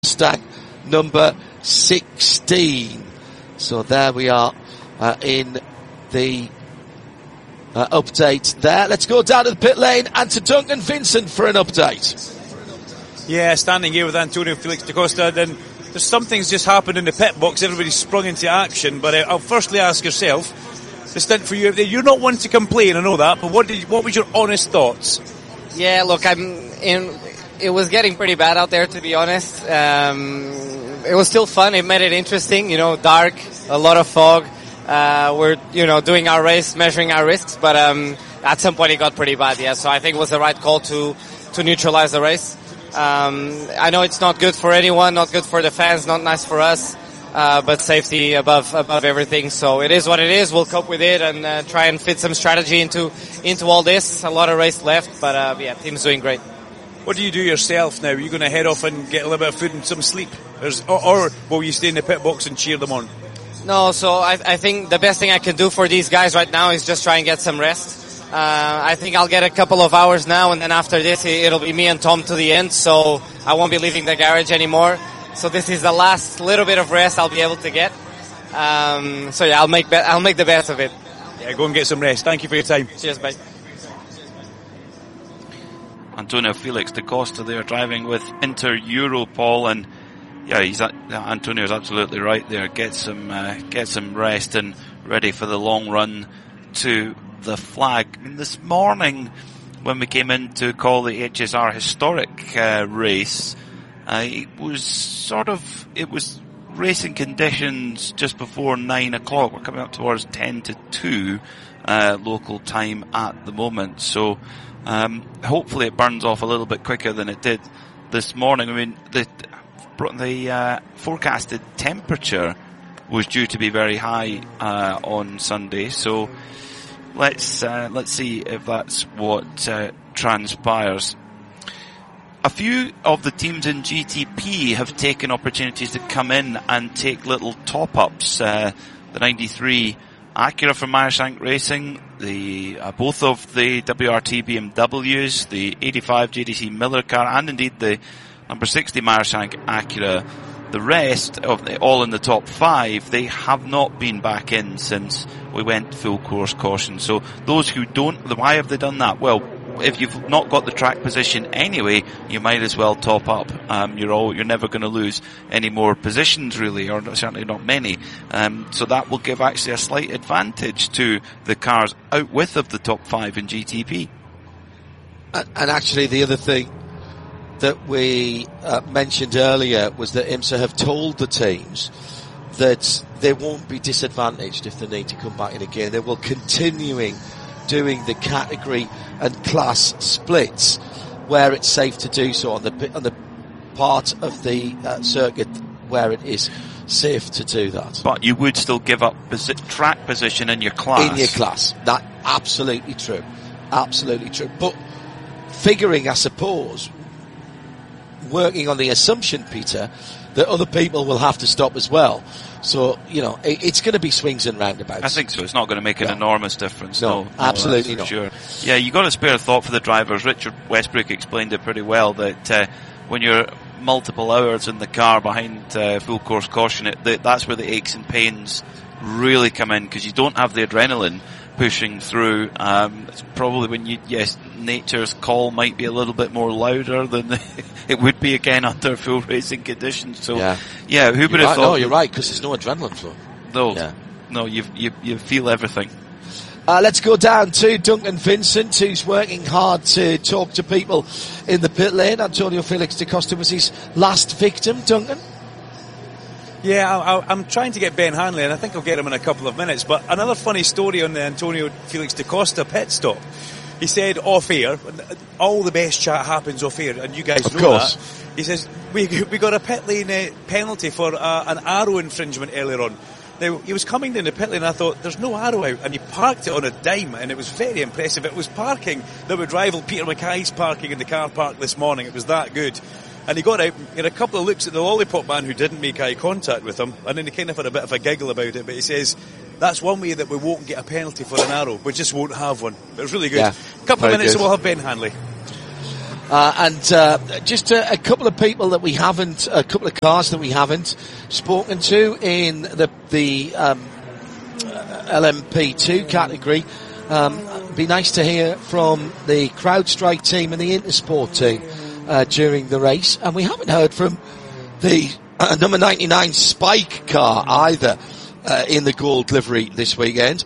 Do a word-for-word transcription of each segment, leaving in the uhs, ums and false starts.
Mustang number sixteen. So there we are uh, in the uh, update there. Let's go down to the pit lane and to Duncan Vincent for an update. Yeah, standing here with Antonio Felix da Costa, then there's something's just happened in the pit box. Everybody's sprung into action, but uh, I'll firstly ask yourself, the stint for you, you're not one to complain, I know that, but what did, what was your honest thoughts? Yeah, look, I'm in, it was getting pretty bad out there, to be honest. Um, it was still fun, it made it interesting, you know, dark, a lot of fog. Uh, we're, you know, doing our race, measuring our risks, but um, at some point it got pretty bad, yeah, so I think it was the right call to, to neutralize the race. Um, I know it's not good for anyone, not good for the fans, not nice for us, uh, but safety above above everything. So it is what it is. We'll cope with it and uh, try and fit some strategy into into all this. A lot of race left, but uh, yeah, team's doing great. What do you do yourself now? Are you going to head off and get a little bit of food and some sleep, or, or will you stay in the pit box and cheer them on? No, so I, I think the best thing I can do for these guys right now is just try and get some rest. Uh, I think I'll get a couple of hours now, and then after this, it'll be me and Tom to the end, so I won't be leaving the garage anymore. So this is the last little bit of rest I'll be able to get. Um, so yeah, I'll make be- I'll make the best of it. Yeah, go and get some rest. Thank you for your time. Cheers, bye. Antonio Felix da Costa there driving with Inter Europol, and yeah, he's uh, Antonio's absolutely right there. Get some uh, get some rest and ready for the long run to the flag. I mean, this morning when we came in to call the H S R historic uh, race, uh, it was sort of it was racing conditions just before nine o'clock. We're coming up towards ten to two uh, local time at the moment, so um, hopefully it burns off a little bit quicker than it did this morning. I mean, the the uh, forecasted temperature was due to be very high uh, on Sunday, so let's uh, let's see if that's what uh, transpires. A few of the teams in G T P have taken opportunities to come in and take little top-ups. Uh, the ninety-three Acura from Meyershank Racing, the uh, both of the W R T B M Ws, the eighty-five J D C Miller car, and indeed the number sixty Meyershank Acura. The rest of the, all in the top five, they have not been back in since we went full course caution. So those who don't, why have they done that? Well, if you've not got the track position anyway, you might as well top up. Um, you're all, you're never going to lose any more positions really, or certainly not many. Um, so that will give actually a slight advantage to the cars out with of the top five in G T P. And, and actually the other thing that we uh, mentioned earlier was that IMSA have told the teams that they won't be disadvantaged if they need to come back in again. They will continuing doing the category and class splits where it's safe to do so on the on the part of the uh, circuit where it is safe to do that. But you would still give up posi- track position in your class. In your class. That absolutely true. Absolutely true. But figuring, I suppose, working on the assumption, Peter, that other people will have to stop as well. So, you know, it, it's going to be swings and roundabouts. I think so. It's not going to make an no. enormous difference. No, no, no absolutely not. not. Sure. Yeah, you got to spare a thought for the drivers. Richard Westbrook explained it pretty well that uh, when you're multiple hours in the car behind uh, full course caution, it, the, that's where the aches and pains really come in, because you don't have the adrenaline pushing through. Um, it's probably when you, yes, nature's call might be a little bit more louder than the, it would be again under full racing conditions. So, yeah, yeah who would you're have right. thought? No, you're right, because there's no adrenaline flow. No, yeah. no, you you you feel everything. Uh, let's go down to Duncan Vincent, who's working hard to talk to people in the pit lane. Antonio Felix da Costa was his last victim. Duncan? Yeah, I, I'm trying to get Ben Hanley, and I think I'll get him in a couple of minutes. But another funny story on the Antonio Felix da Costa pit stop. He said off air, all the best chat happens off air, and you guys of know course. that. He says, we we got a pit lane uh, penalty for uh, an arrow infringement earlier on. Now, he was coming down the pit lane, and I thought, there's no arrow out, and he parked it on a dime, and it was very impressive. It was parking that would rival Peter Mackay's parking in the car park this morning. It was that good. And he got out, he had a couple of looks at the lollipop man who didn't make eye contact with him, and then he kind of had a bit of a giggle about it, but he says, that's one way that we won't get a penalty for an arrow. We just won't have one. But it was really good. Yeah, a couple of minutes good. and we'll have Ben Hanley. Uh, and uh, just a, a couple of people that we haven't, a couple of cars that we haven't spoken to in the the um, L M P two category. Um, it'd be nice to hear from the CrowdStrike team and the Intersport team uh, during the race. And we haven't heard from the uh, number ninety-nine Spike car either uh, in the gold livery this weekend.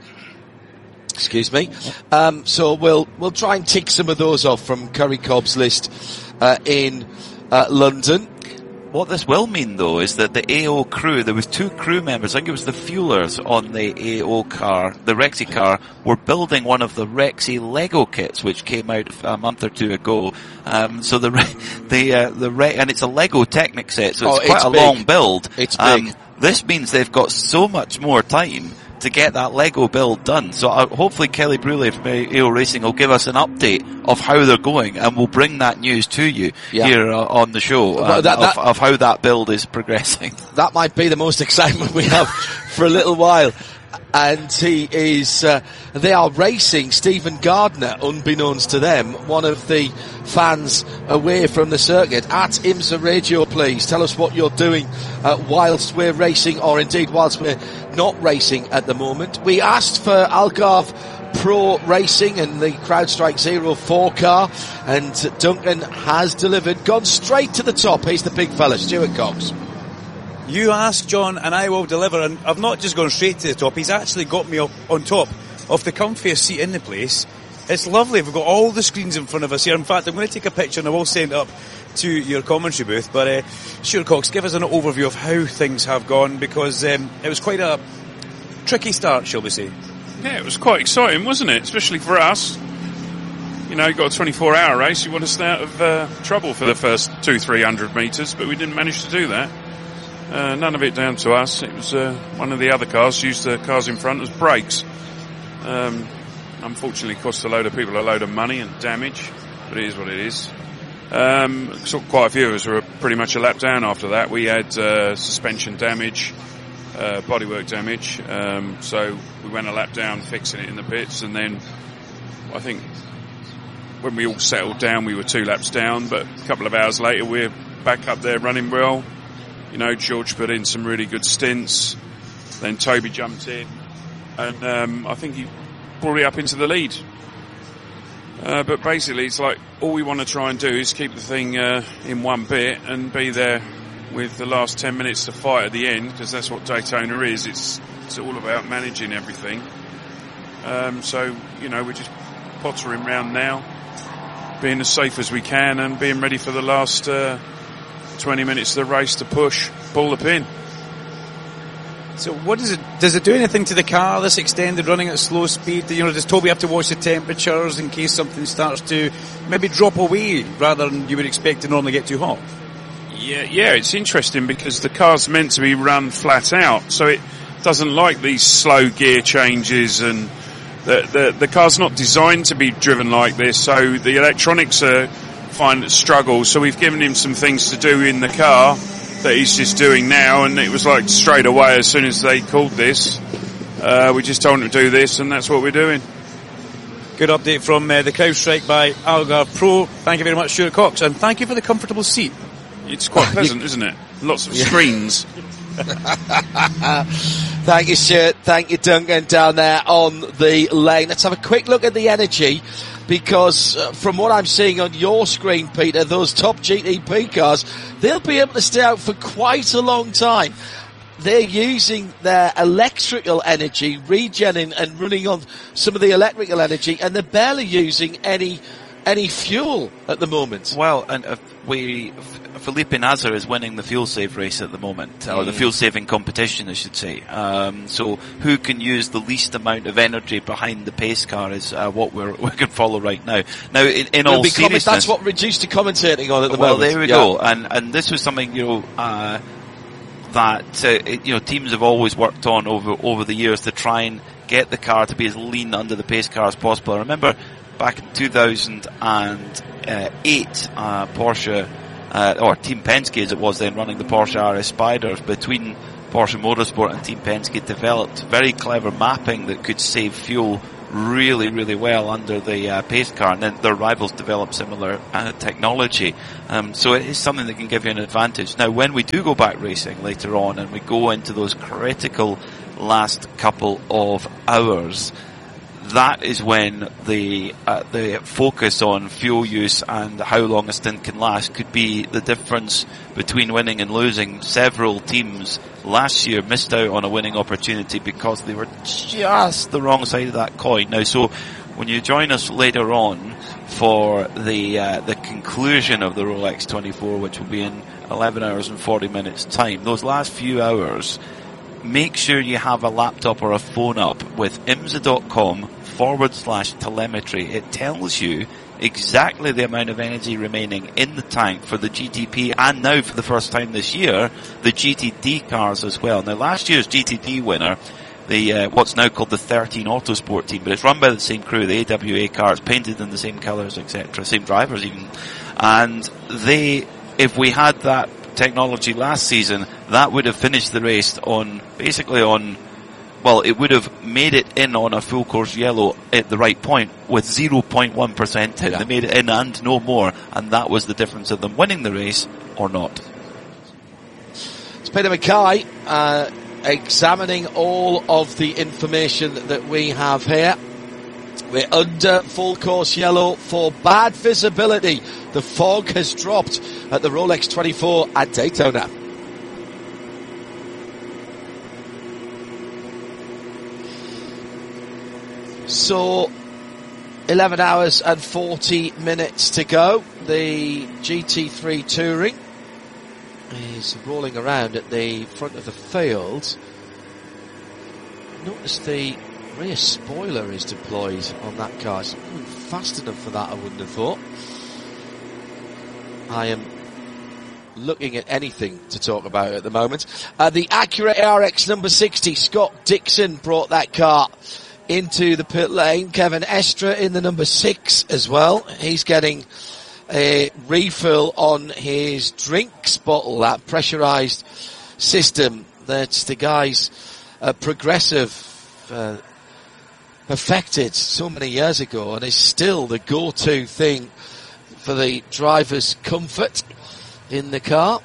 Excuse me. Um, so we'll we'll try and tick some of those off from Curry Cobb's list uh, in uh, London. What this will mean, though, is that the A O crew, there was two crew members, I think it was the fuelers on the A O car, the Rexy car, were building one of the Rexy Lego kits, which came out a month or two ago. Um, so the, the, uh, the, Re- and it's a Lego Technic set, so it's oh, quite it's a big. long build. It's um, big. This means they've got so much more time to get that Lego build done. So uh, hopefully Kelly Bruley from A O Racing will give us an update of how they're going, and we'll bring that news to you yeah. here uh, on the show um, well, that, that, of, of how that build is progressing. That might be the most excitement we have for a little while. And he is, uh, they are racing Stephen Gardner, unbeknownst to them, one of the fans away from the circuit. At IMSA Radio, please tell us what you're doing uh, whilst we're racing, or indeed whilst we're not racing at the moment. We asked for Algarve Pro Racing and the CrowdStrike zero four car, and Duncan has delivered, gone straight to the top. He's the big fella, Stuart Cox. You ask, John, and I will deliver. And I've not just gone straight to the top. He's actually got me up on top of the comfiest seat in the place. It's lovely. We've got all the screens in front of us here. In fact, I'm going to take a picture and I will send it up to your commentary booth. But uh, Stuart Cox, give us an overview of how things have gone, because um, it was quite a tricky start, shall we say. Yeah, it was quite exciting, wasn't it? Especially for us. You know, you got a twenty-four hour race. You want to stay out of uh, trouble for the first two, three hundred metres, but we didn't manage to do that. Uh, none of it down to us. It was uh, one of the other cars, used the cars in front as brakes. Um, unfortunately cost a load of people a load of money and damage, but it is what it is. Um, so quite a few of us were pretty much a lap down after that. We had uh, suspension damage, uh, bodywork damage, um, so we went a lap down fixing it in the pits, and then I think when we all settled down we were two laps down, but a couple of hours later we're back up there running well. You know, George put in some really good stints. Then Toby jumped in, and um, I think he brought it up into the lead. Uh, but basically, it's like all we want to try and do is keep the thing uh, in one bit and be there with the last ten minutes to fight at the end, because that's what Daytona is. It's it's all about managing everything. Um, so, you know, we're just pottering around now, being as safe as we can and being ready for the last Uh, twenty minutes of the race to push, pull the pin. So what does it, does it do anything to the car, this extended running at slow speed? You know, does Toby have to watch the temperatures in case something starts to maybe drop away rather than you would expect to normally get too hot? Yeah, yeah, it's interesting because the car's meant to be run flat out, so it doesn't like these slow gear changes, and the, the, the car's not designed to be driven like this, so the electronics are find it struggles, so we've given him some things to do in the car that he's just doing now, and it was like straight away as soon as they called this, uh, we just told him to do this, and that's what we're doing. Good update from uh, the CrowdStrike by Algarve Pro. Thank you very much, Stuart Cox, and thank you for the comfortable seat. It's quite pleasant, isn't it? Lots of screens. Thank you, Stuart. Thank you, Duncan, down there on the lane. Let's have a quick look at the energy, because uh, from what I'm seeing on your screen, Peter, those top G T P cars, they'll be able to stay out for quite a long time. They're using their electrical energy, regenning and running on some of the electrical energy, and they're barely using any any fuel at the moment. Well, and uh, we, Felipe Nasr is winning the fuel save race at the moment, or the fuel saving competition, I should say. Um, so who can use the least amount of energy behind the pace car is uh, what we're we can follow right now. Now, in, in all seriousness, that's what reduced to commentating on at the well, moment. Well, there we yeah. go. And and this was something, you know, uh, that uh, it, you know teams have always worked on over over the years to try and get the car to be as lean under the pace car as possible. I remember back in two thousand eight, uh, Porsche, uh, or Team Penske as it was then, running the Porsche R S Spiders, between Porsche Motorsport and Team Penske, developed very clever mapping that could save fuel really, really well under the uh, pace car, and then their rivals develop similar uh, technology. Um, so it is something that can give you an advantage. Now, when we do go back racing later on, and we go into those critical last couple of hours, that is when the uh, the focus on fuel use and how long a stint can last could be the difference between winning and losing. Several teams last year missed out on a winning opportunity because they were just the wrong side of that coin. Now, so when you join us later on for the uh, the conclusion of the Rolex twenty-four, which will be in eleven hours and forty minutes time, those last few hours, make sure you have a laptop or a phone up with imsa.com forward slash telemetry. It tells you exactly the amount of energy remaining in the tank for the G T P, and now for the first time this year, the G T D cars as well. Now, last year's G T D winner, the uh, what's now called the thirteen Autosport team, but it's run by the same crew, the A W A car, it's painted in the same colours, et cetera, same drivers even. And they, if we had that technology last season, that would have finished the race on, basically on, well, it would have made it in on a full course yellow at the right point with zero point one percent in. Yeah. They made it in and no more, and that was the difference of them winning the race or not. It's Peter Mackay, uh, examining all of the information that we have here. We're under full course yellow for bad visibility. The fog has dropped at the Rolex twenty-four at Daytona. So, eleven hours and forty minutes to go. The G T three Touring is rolling around at the front of the field. Notice the rear spoiler is deployed on that car. It's not moving fast enough for that, I wouldn't have thought. I am looking at anything to talk about at the moment. Uh, the Acura A R X number sixty, Scott Dixon brought that car into the pit lane. Kevin Estre in the number six as well. He's getting a refill on his drinks bottle, that pressurized system that the guys uh, Progressive uh, perfected so many years ago, and is still the go-to thing for the driver's comfort in the car.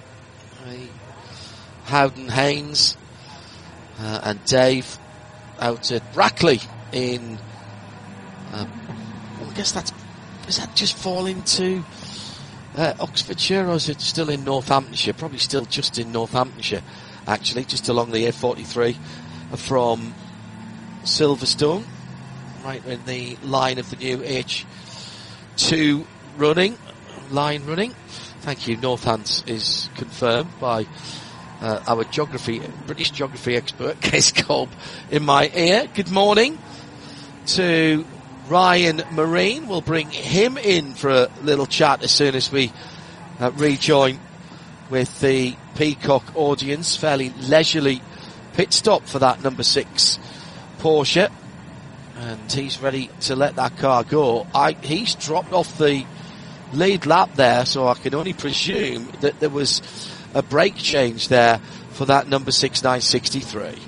Howden Haynes uh, and Dave out at Brackley in, um, well, I guess that's, does that just fall into uh, Oxfordshire, or is it still in Northamptonshire? Probably still just in Northamptonshire, actually, just along the A forty-three from Silverstone, right in the line of the new H two running, line running. Thank you, Northants is confirmed by uh, our geography, British geography expert, Kes Cobb, in my ear. Good morning to Ryan Marine. We'll bring him in for a little chat as soon as we uh, rejoin with the Peacock audience. Fairly leisurely pit stop for that number six Porsche, and he's ready to let that car go. I, he's dropped off the lead lap there, so I can only presume that there was a brake change there for that number six nine sixty-three.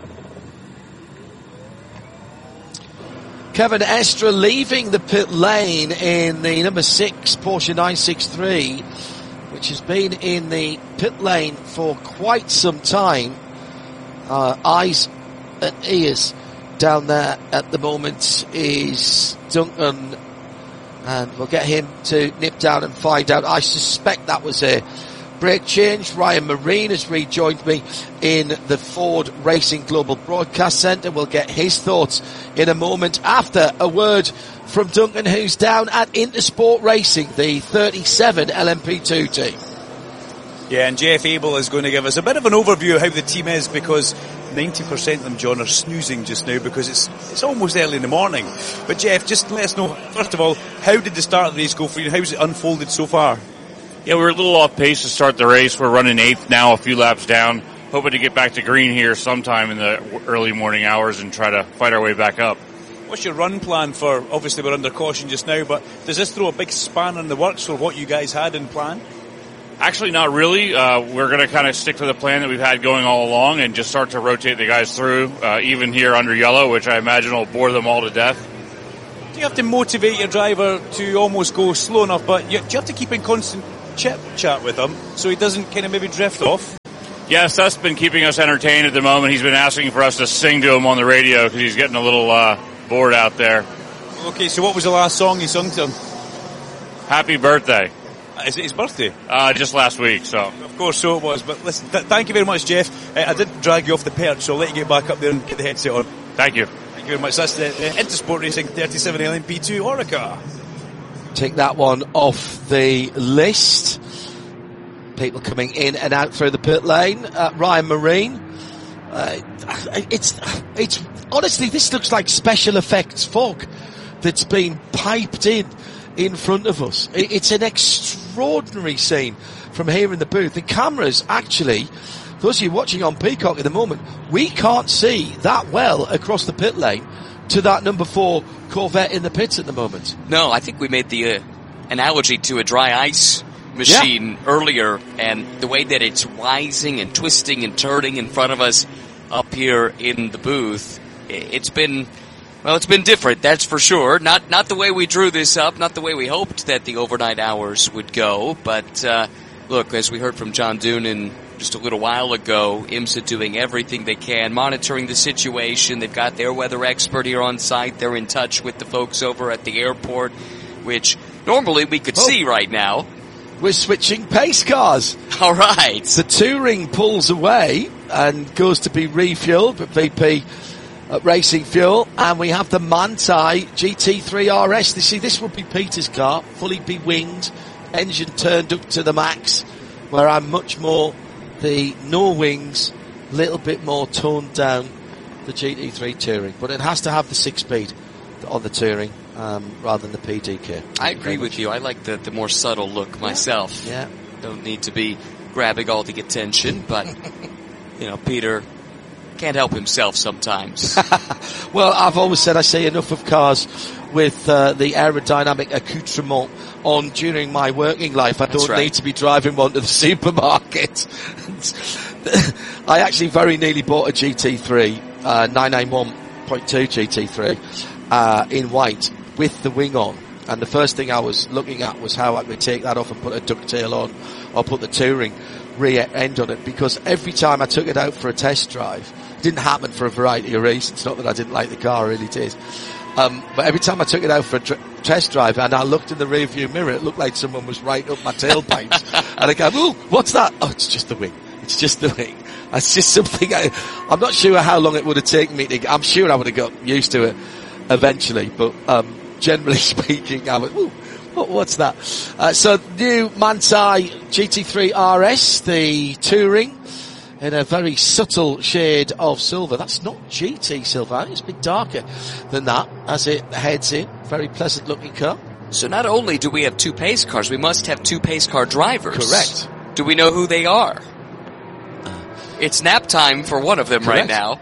Kevin Estre leaving the pit lane in the number six Porsche nine sixty-three, which has been in the pit lane for quite some time. Uh, eyes and ears down there at the moment is Duncan, and we'll get him to nip down and find out. I suspect that was a brake change. Ryan Marine has rejoined me in the Ford Racing Global Broadcast Centre. We'll get his thoughts in a moment after a word from Duncan, who's down at Intersport Racing, the thirty-seven L M P two team. Yeah, and Jeff Abel is going to give us a bit of an overview of how the team is, because ninety percent of them, John, are snoozing just now because it's it's almost early in the morning. But Jeff, just let us know, first of all, how did the start of the race go for you? How's it unfolded so far? Yeah, we were a little off pace to start the race. We're running eighth now, a few laps down. Hoping to get back to green here sometime in the early morning hours and try to fight our way back up. What's your run plan for, obviously we're under caution just now, but does this throw a big spanner in the works for what you guys had in plan? Actually, not really. Uh, we're going to kind of stick to the plan that we've had going all along and just start to rotate the guys through, uh, even here under yellow, which I imagine will bore them all to death. you have to motivate your driver to almost go slow enough, but you, do you have to keep in constant chit chat with him so he doesn't kind of maybe drift off? Yes, that's been keeping us entertained at the moment. He's been asking for us to sing to him on the radio because he's getting a little uh, bored out there. Okay, so what was the last song you sung to him? Happy birthday. Is it his birthday? Uh, just last week, so. Of course, so it was. But listen, th- thank you very much, Jeff. Uh, I didn't drag you off the perch, so I'll let you get back up there and get the headset on. Thank you. Thank you very much. That's the uh, Intersport Racing thirty-seven L M P two Oreca. Take that one off the list. People coming in and out through the pit lane. Uh, Ryan Marine. Uh, it's, it's, honestly, this looks like special effects fog that's been piped in in front of us. It's an extraordinary scene from here in the booth. The cameras, actually, those of you watching on Peacock at the moment, we can't see that well across the pit lane to that number four Corvette in the pits at the moment. No, I think we made the uh, analogy to a dry ice machine yeah. earlier, and the way that it's rising and twisting and turning in front of us up here in the booth, it's been... Well, it's been different, that's for sure. Not not the way we drew this up, not the way we hoped that the overnight hours would go. But, uh, look, as we heard from John Doonan just a little while ago, IMSA doing everything they can, monitoring the situation. They've got their weather expert here on site. They're in touch with the folks over at the airport, which normally we could oh. see right now. We're switching pace cars. All right. The Touring pulls away and goes to be refueled, but V P... Uh, racing fuel, and we have the Manthey G T three R S. You see, this would be Peter's car, fully be-winged, engine turned up to the max, where I'm much more the no wings, little bit more toned down the G T three Touring, but it has to have the six-speed on the Touring um, rather than the P D K. I agree with you. I like the, the more subtle look myself. Yeah. Don't need to be grabbing all the attention, but, you know, Peter... can't help himself sometimes. Well, I've always said I see enough of cars with uh, the aerodynamic accoutrement on during my working life. I That's don't right. need to be driving one to the supermarket. I actually very nearly bought a G T three, uh, nine ninety-one point two G T three, uh, in white with the wing on. And the first thing I was looking at was how I could take that off and put a ducktail on, or put the Touring rear end on it, because every time I took it out for a test drive, it didn't happen for a variety of reasons, not that I didn't like the car, I really did. Um, but every time I took it out for a tr- test drive and I looked in the rear view mirror, it looked like someone was right up my tailpipes. And I go, ooh, what's that? Oh, it's just the wing. It's just the wing. It's just something I, I'm not sure how long it would have taken me to, I'm sure I would have got used to it eventually, but, um, generally speaking, I went, ooh, what, what's that? Uh, so new Manthey G T three R S, the Touring, in a very subtle shade of silver. That's not G T silver. It's a bit darker than that as it heads in. Very pleasant looking car. So not only do we have two pace cars, we must have two pace car drivers. Correct. Do we know who they are? It's nap time for one of them Correct. right now.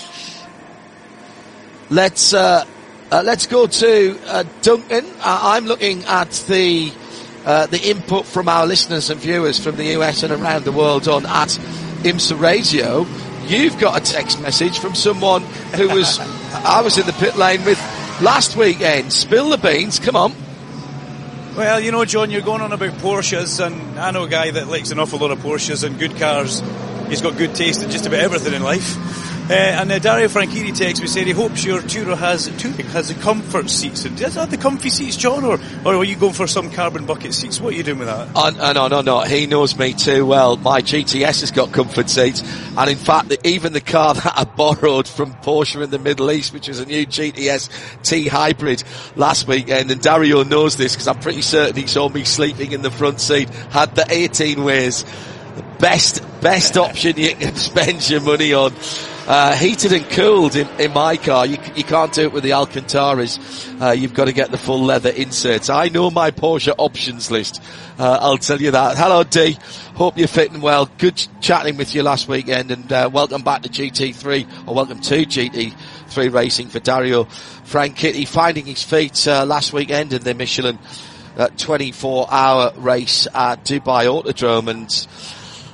Let's, uh, uh, let's go to, uh, Duncan. Uh, I'm looking at the, uh, the input from our listeners and viewers from the U S and around the world on at IMSA Radio. You've got a text message from someone who was, I was in the pit lane with last weekend. Spill the beans, come on. Well, you know, John, you're going on about Porsches, and I know a guy that likes an awful lot of Porsches and good cars. He's got good taste in just about everything in life. Uh, and uh, Dario Franchitti texts me saying he hopes your Tourer has Touring has the comfort seats. Does that have the comfy seats, John, or, or are you going for some carbon bucket seats? What are you doing with that? Oh, no, no, no, no. He knows me too well. My G T S has got comfort seats. And in fact, the, even the car that I borrowed from Porsche in the Middle East, which was a new G T S T Hybrid last weekend, and Dario knows this because I'm pretty certain he saw me sleeping in the front seat, had the eighteen ways. The best, best option you can spend your money on. Uh, heated and cooled in, in my car. You, you can't do it with the Alcantaras. Uh, you've got to get the full leather inserts. I know my Porsche options list. Uh, I'll tell you that. Hello, D. Hope you're fitting well. Good ch- chatting with you last weekend, and uh, welcome back to G T three, or welcome to G T three Racing for Dario Franchitti, finding his feet uh, last weekend in the Michelin uh, twenty-four hour race at Dubai Autodrome. And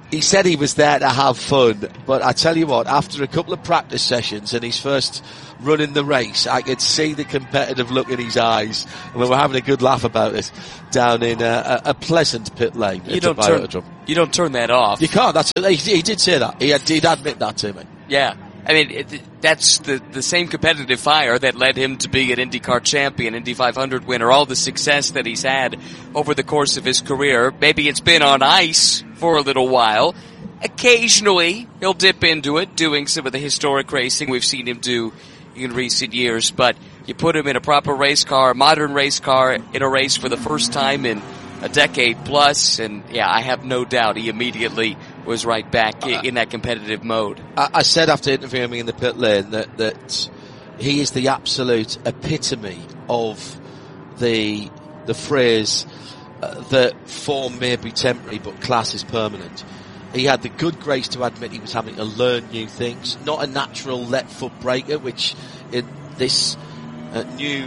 he said he was there to have fun, but I tell you what, after a couple of practice sessions and his first run in the race, I could see the competitive look in his eyes, and we were having a good laugh about it down in a, a, a pleasant pit lane. You don't turn, you don't turn that off. You can't. That's he, he did say that. He did admit that to me. Yeah. I mean, it, that's the, the same competitive fire that led him to be an IndyCar champion, Indy five hundred winner, all the success that he's had over the course of his career. Maybe it's been on ice for a little while. Occasionally, he'll dip into it, doing some of the historic racing we've seen him do in recent years. But you put him in a proper race car, a modern race car, in a race for the first time in a decade plus, and yeah, I have no doubt he immediately was right back in, in that competitive mode. I, I said after interviewing me in the pit lane that, that he is the absolute epitome of the the phrase uh, that form may be temporary but class is permanent. He had the good grace to admit he was having to learn new things, not a natural left foot breaker, which in this uh, new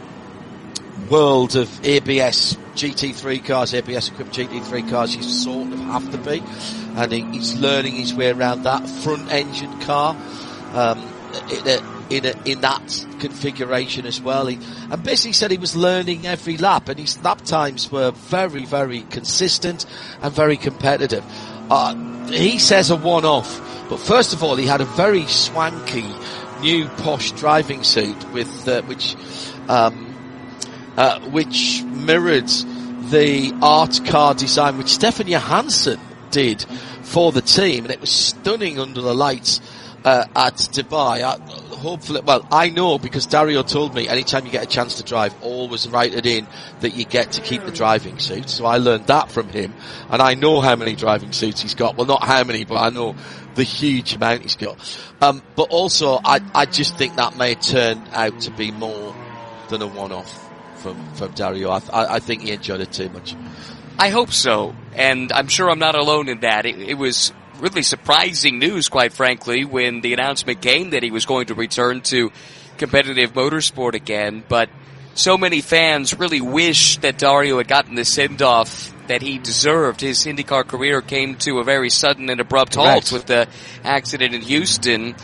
world of A B S G T three cars, A B S equipped G T three cars, you sort of have to be, and he, he's learning his way around that front engine car um, in, a, in, a, in that configuration as well. He, and basically said he was learning every lap, and his lap times were very, very consistent and very competitive. Uh, he says a one-off, but first of all, he had a very swanky new posh driving suit with uh, which. Um, Uh, which mirrored the art car design which Stefan Johansson did for the team, and it was stunning under the lights uh, at Dubai. I, hopefully, well, I know because Dario told me anytime you get a chance to drive, always write it in that you get to keep the driving suit. So I learned that from him, and I know how many driving suits he's got. Well, not how many, but I know the huge amount he's got. Um, but also, I, I just think that may turn out to be more than a one-off. From, from Dario. I, I think he enjoyed it too much. I hope so, and I'm sure I'm not alone in that. It, it was really surprising news, quite frankly, when the announcement came that he was going to return to competitive motorsport again, but so many fans really wish that Dario had gotten the send-off that he deserved. His IndyCar career came to a very sudden and abrupt halt Correct. with the accident in Houston,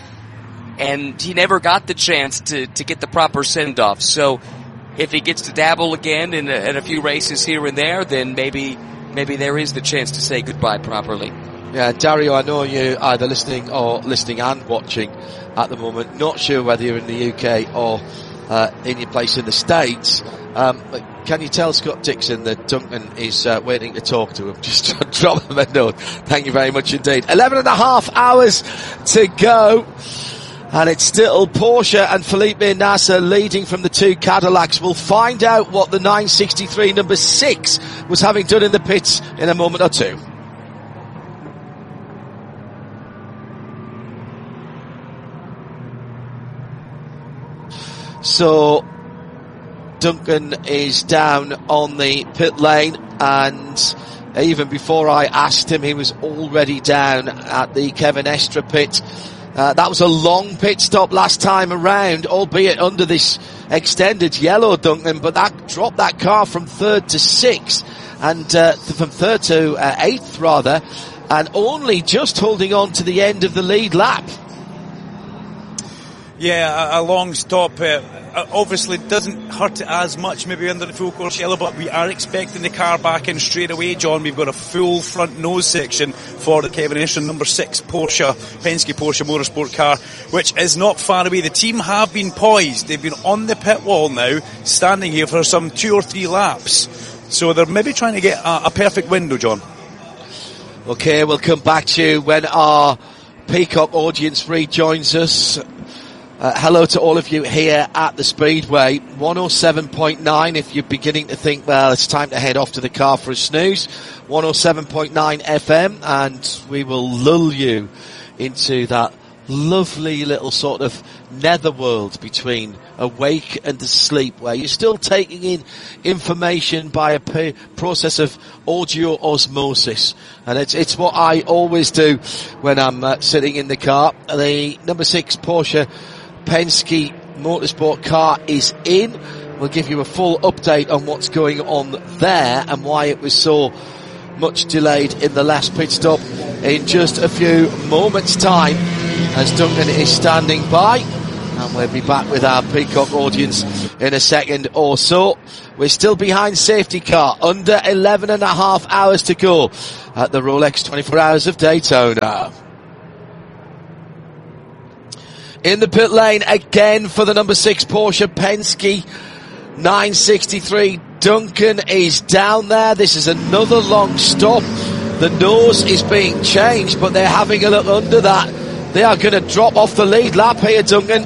and he never got the chance to, to get the proper send-off. So if he gets to dabble again in a, in a few races here and there, then maybe maybe there is the chance to say goodbye properly. Yeah, Dario, I know you're either listening or listening and watching at the moment. Not sure whether you're in the U K or uh, in your place in the States. Um, but can you tell Scott Dixon that Duncan is uh, waiting to talk to him? Just drop him a note. Thank you very much indeed. Eleven and a half hours to go. And it's still Porsche and Felipe Nasser leading from the two Cadillacs. We'll find out what the nine sixty-three number six was having done in the pits in a moment or two. So Duncan is down on the pit lane, and even before I asked him, he was already down at the Kevin Estre pit. Uh, that was a long pit stop last time around, albeit under this extended yellow, Duncan, but that dropped that car from third to sixth, and uh, from third to uh, eighth rather, and only just holding on to the end of the lead lap. Yeah, a, a long stop uh, obviously doesn't hurt as much maybe under the full course yellow, but we are expecting the car back in straight away, John. We've got a full front nose section for the Kevin Estre number six Porsche, Penske Porsche Motorsport car, which is not far away. The team have been poised. They've been on the pit wall now, standing here for some two or three laps. So they're maybe trying to get a, a perfect window, John. Okay, we'll come back to you when our Peacock audience rejoins us. Uh, hello to all of you here at the Speedway. one oh seven point nine if you're beginning to think, well, it's time to head off to the car for a snooze. one oh seven point nine F M, and we will lull you into that lovely little sort of netherworld between awake and asleep, where you're still taking in information by a p- process of audio osmosis. And it's, it's what I always do when I'm uh, sitting in the car. The number six Porsche Penske Motorsport car is in. We'll give you a full update on what's going on there and why it was so much delayed in the last pit stop in just a few moments' time, as Duncan is standing by. And we'll be back with our Peacock audience in a second or so. We're still behind safety car, under eleven and a half hours to go at the Rolex twenty-four Hours of Daytona. In the pit lane again for the number six Porsche Penske nine sixty-three. Duncan is down there. This is another long stop. The nose is being changed, but they're having a look under that. They are going to drop off the lead lap here, Duncan.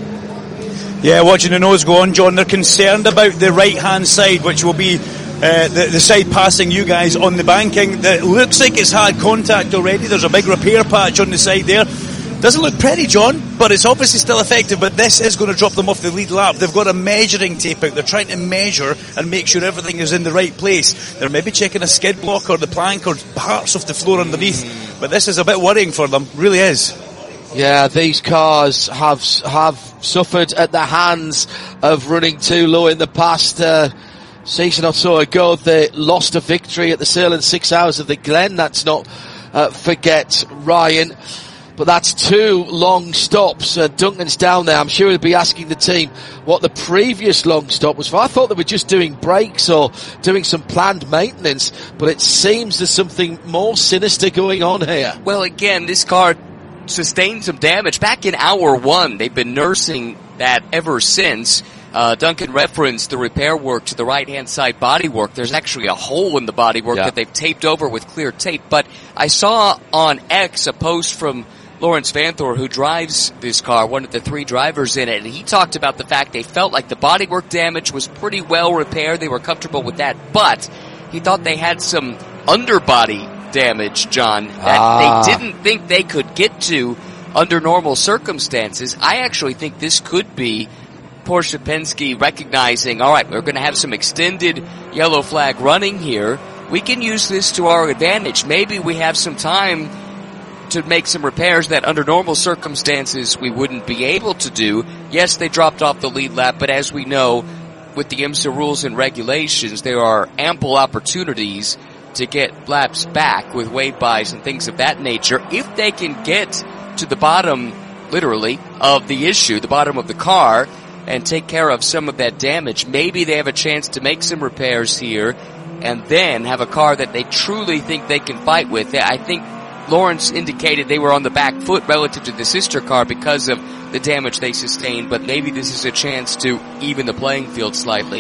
Yeah, watching the nose go on, John. They're concerned about the right-hand side, which will be uh, the, the side passing you guys on the banking. It looks like it's had contact already. There's a big repair patch on the side there. Doesn't look pretty, John, but it's obviously still effective. But this is going to drop them off the lead lap. They've got a measuring tape out. They're trying to measure and make sure everything is in the right place. They're maybe checking a skid block or the plank or parts of the floor underneath. But this is a bit worrying for them. Really is. Yeah, these cars have have suffered at the hands of running too low in the past uh, season or so ago. They lost a victory at the Sale in six hours of the Glen. That's not uh, forget, Ryan. But that's two long stops. Uh, Duncan's down there. I'm sure he'll be asking the team what the previous long stop was for. I thought they were just doing brakes or doing some planned maintenance, but it seems there's something more sinister going on here. Well, again, this car sustained some damage back in hour one. They've been nursing that ever since. Uh, Duncan referenced the repair work to the right-hand side bodywork. There's actually a hole in the bodywork yeah. that they've taped over with clear tape. But I saw on X a post from Lawrence Vanthor, who drives this car, one of the three drivers in it, and he talked about the fact they felt like the bodywork damage was pretty well repaired. They were comfortable with that, but he thought they had some underbody damage, John, that ah. they didn't think they could get to under normal circumstances. I actually think this could be Porsche Penske recognizing, all right, we're going to have some extended yellow flag running here. We can use this to our advantage. Maybe we have some time to make some repairs that under normal circumstances we wouldn't be able to do. Yes, they dropped off the lead lap, but as we know, with the IMSA rules and regulations, there are ample opportunities to get laps back with wait-bys and things of that nature. If they can get to the bottom, literally, of the issue, the bottom of the car, and take care of some of that damage, maybe they have a chance to make some repairs here and then have a car that they truly think they can fight with. I think Lawrence indicated they were on the back foot relative to the sister car because of the damage they sustained, but maybe this is a chance to even the playing field slightly.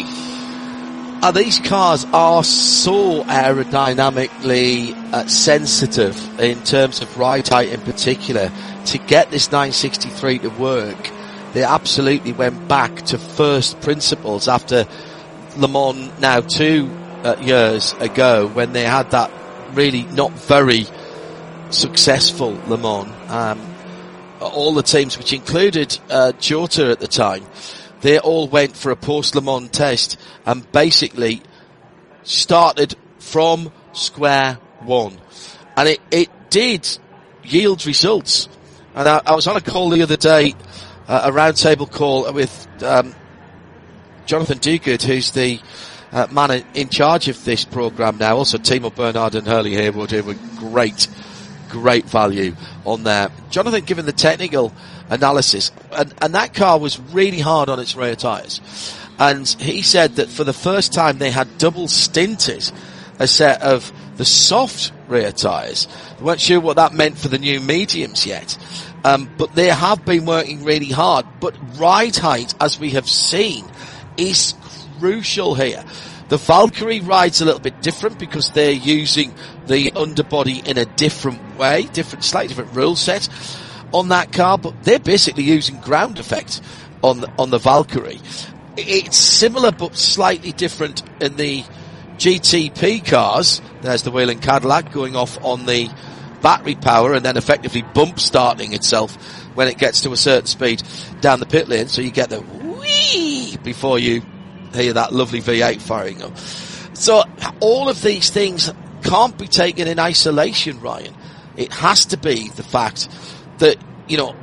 Uh, these cars are so aerodynamically uh, sensitive in terms of ride height in particular. To get this nine sixty-three to work, they absolutely went back to first principles after Le Mans now two uh, years ago, when they had that really not very successful Le Mans. Um, all the teams, which included uh, Jota at the time, they all went for a post-Le Mans test and basically started from square one. And it, it did yield results. And I, I was on a call the other day, uh, a roundtable call with um, Jonathan Duguid, who's the uh, man in, in charge of this program now. Also, Timo Bernhard and Hurley Haywood, who were great, great value on there. Jonathan giving the technical analysis, and, and that car was really hard on its rear tyres. And he said that for the first time they had double stinted a set of the soft rear tyres. They weren't sure what that meant for the new mediums yet. Um, but they have been working really hard. But ride height, as we have seen, is crucial here. The Valkyrie rides a little bit different because they're using the underbody in a different way, different, slightly different rule set on that car, but they're basically using ground effect on the, on the Valkyrie. It's similar but slightly different in the G T P cars. There's the Whelen Cadillac going off on the battery power and then effectively bump starting itself when it gets to a certain speed down the pit lane, so you get the whee before you hear that lovely V eight firing up. So all of these things can't be taken in isolation, Ryan. It has to be the fact that, you know,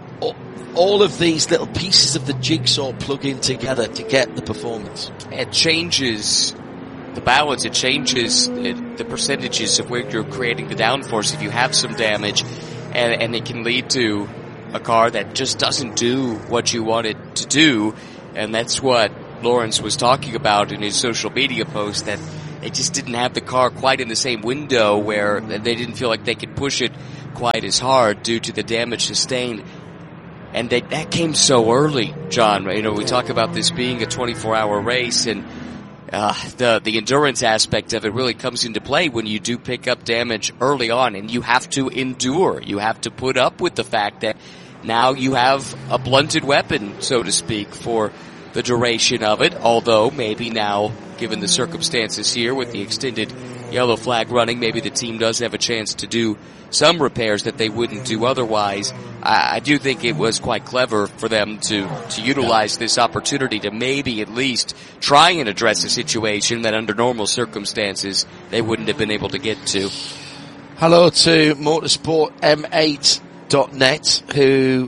all of these little pieces of the jigsaw plug in together to get the performance. It changes the balance. It changes it, the percentages of where you're creating the downforce if you have some damage, and, and it can lead to a car that just doesn't do what you want it to do. And that's what Lawrence was talking about in his social media post, that they just didn't have the car quite in the same window where they didn't feel like they could push it quite as hard due to the damage sustained. And they, that came so early, John. You know, we talk about this being a twenty-four hour race, and uh, the the endurance aspect of it really comes into play when you do pick up damage early on, and you have to endure. You have to put up with the fact that now you have a blunted weapon, so to speak, for the duration of it, although maybe now, given the circumstances here with the extended yellow flag running, maybe the team does have a chance to do some repairs that they wouldn't do otherwise. I, I do think it was quite clever for them to, to utilize this opportunity to maybe at least try and address a situation that under normal circumstances they wouldn't have been able to get to. Hello to Motorsport M eight dot net, who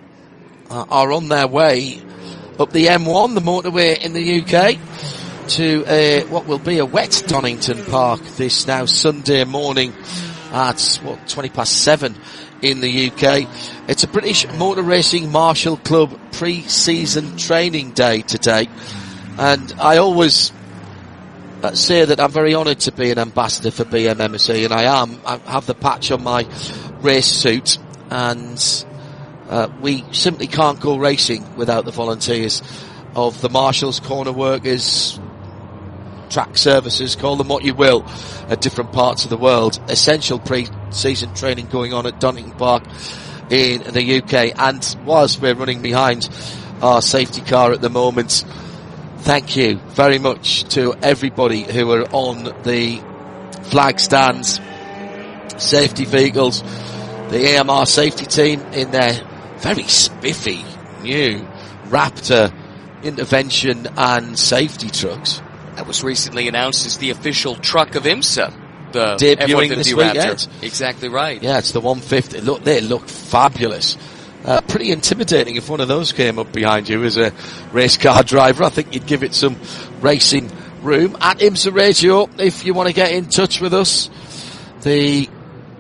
uh, are on their way up the M one, the motorway in the U K, to uh, what will be a wet Donington Park this now Sunday morning at, what, twenty past seven in the U K. It's a British Motor Racing Marshall Club pre-season training day today, and I always uh, say that I'm very honoured to be an ambassador for B M M S E, and I am. I have the patch on my race suit, and uh, we simply can't go racing without the volunteers of the marshals, corner workers, track services, call them what you will, at different parts of the world. Essential pre-season training going on at Donington Park in the U K. And whilst we're running behind our safety car at the moment, thank you very much to everybody who are on the flag stands, safety vehicles, the A M R safety team in their very spiffy new Raptor intervention and safety trucks. That was recently announced as the official truck of IMSA. The debuting this weekend. Exactly right. Yeah, it's the one fifty. Look, they look fabulous. Uh, pretty intimidating if one of those came up behind you as a race car driver. I think you'd give it some racing room. At IMSA Radio, if you want to get in touch with us, the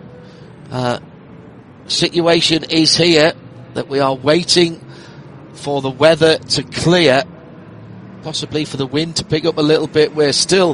uh, situation is here that we are waiting for the weather to clear, possibly for the wind to pick up a little bit. We're still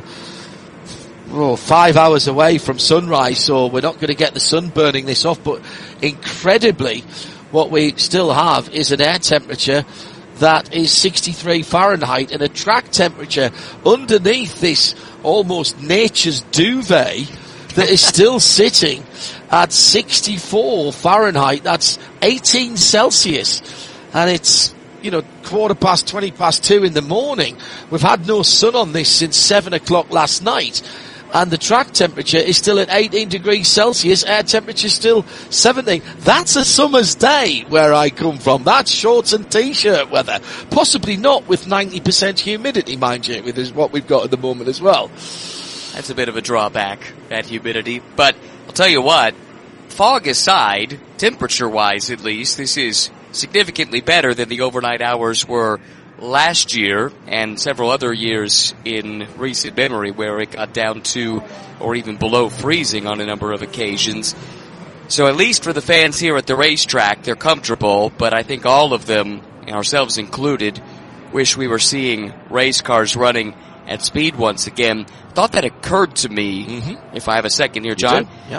oh, five hours away from sunrise, so we're not going to get the sun burning this off, but incredibly what we still have is an air temperature that is sixty-three Fahrenheit and a track temperature underneath this almost nature's duvet that is still sitting at sixty-four Fahrenheit. That's eighteen Celsius, and it's, you know, quarter past, twenty past two in the morning. We've had no sun on this since seven o'clock last night, and the track temperature is still at eighteen degrees Celsius, air temperature still seventeen. That's a summer's day where I come from. That's shorts and t-shirt weather. Possibly not with ninety percent humidity, mind you, with what we've got at the moment as well. That's a bit of a drawback, that humidity. But I'll tell you what, fog aside, temperature-wise at least, this is significantly better than the overnight hours were last year and several other years in recent memory where it got down to or even below freezing on a number of occasions. So at least for the fans here at the racetrack, they're comfortable, but I think all of them, ourselves included, wish we were seeing race cars running at speed once again. Thought that occurred to me, mm-hmm. if I have a second here, John. Yeah.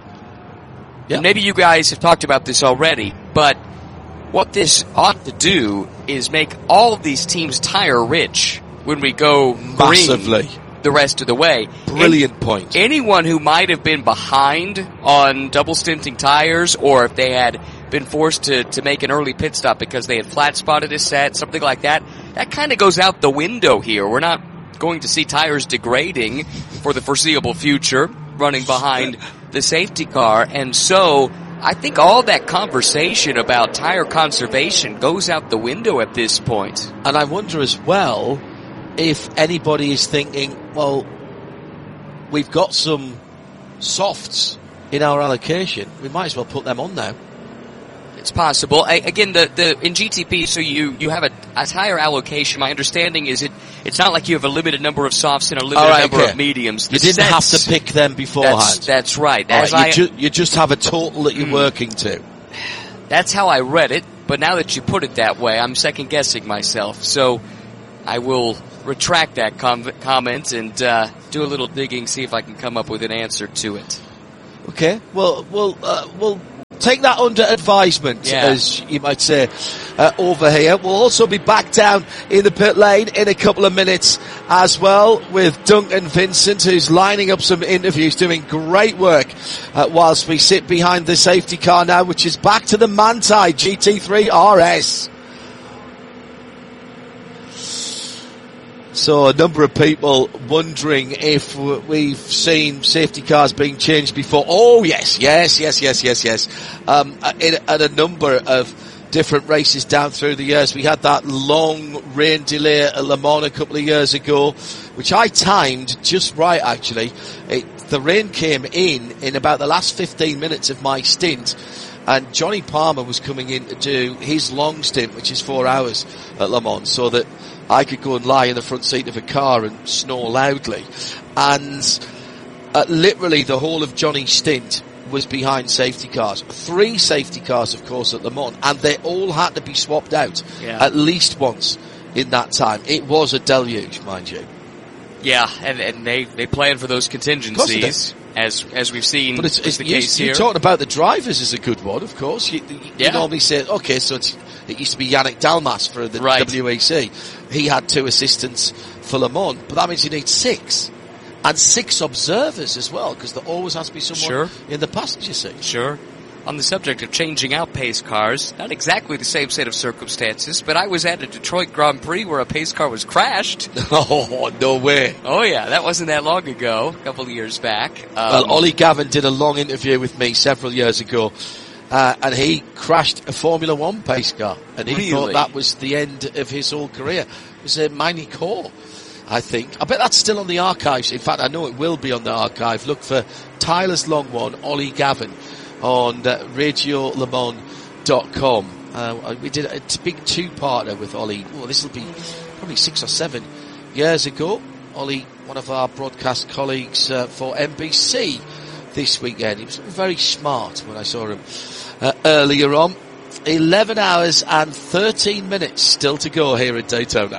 Yeah. Maybe you guys have talked about this already, but what this ought to do is make all of these teams tire rich when we go massively green the rest of the way. Brilliant and point. Anyone who might have been behind on double stinting tires, or if they had been forced to, to make an early pit stop because they had flat spotted a set, something like that, that kind of goes out the window here. We're not going to see tires degrading for the foreseeable future, running behind the safety car, and so I think all that conversation about tire conservation goes out the window at this point. And I wonder as well if anybody is thinking, well, we've got some softs in our allocation, we might as well put them on now. It's possible. I, again, the, the in G T P, so you, you have a a tire allocation, my understanding is it, it's not like you have a limited number of softs and a limited right, number okay. of mediums. The You didn't sets, have to pick them beforehand. That's, that's right. All As right, I, you, ju- you just have a total that you're mm. working to. That's how I read it, but now that you put it that way, I'm second guessing myself. So I will retract that com- comment and uh, do a little digging, see if I can come up with an answer to it. Okay, well, we'll uh, we'll take that under advisement, yeah. as you might say, uh, over here. We'll also be back down in the pit lane in a couple of minutes as well with Duncan Vincent, who's lining up some interviews, doing great work uh, whilst we sit behind the safety car now, which is back to the Manthey G T three R S. So a number of people wondering if we've seen safety cars being changed before. Oh yes, yes, yes, yes, yes, yes. Um, in, at a number of different races down through the years. We had that long rain delay at Le Mans a couple of years ago, which I timed just right actually. It, the rain came in in about the last fifteen minutes of my stint. And Johnny Palmer was coming in to do his long stint, which is four hours at Le Mans, so that I could go and lie in the front seat of a car and snore loudly. And uh, literally the whole of Johnny's stint was behind safety cars. Three safety cars, of course, at Le Mans, and they all had to be swapped out yeah. at least once in that time. It was a deluge, mind you. Yeah, and, and they, they plan for those contingencies, as as we've seen. But it's, it's the you, case you're here. talking about the drivers is a good one, of course. You, you, yeah. you normally say, okay, so it's, it used to be Yannick Dalmas for the right. W E C. He had two assistants for Le Mans, but that means you need six. And six observers as well, because there always has to be someone sure. in the passenger seat. Sure. On the subject of changing out pace cars, not exactly the same set of circumstances, but I was at a Detroit Grand Prix where a pace car was crashed. Oh, no way. Oh yeah, that wasn't that long ago, a couple of years back. Um, well, Ollie Gavin did a long interview with me several years ago, uh, and he crashed a Formula One pace car, and he really? thought that was the end of his whole career. It was a Miney Core, I think. I bet that's still on the archives. In fact, I know it will be on the archive. Look for Tyler's Long One, Ollie Gavin, on uh, radio le mans dot com. Uh, we did a t- big two-parter with Ollie. Oh, this will be probably six or seven years ago. Ollie, one of our broadcast colleagues uh, for N B C this weekend. He was very smart when I saw him uh, earlier on. eleven hours and thirteen minutes still to go here at Daytona.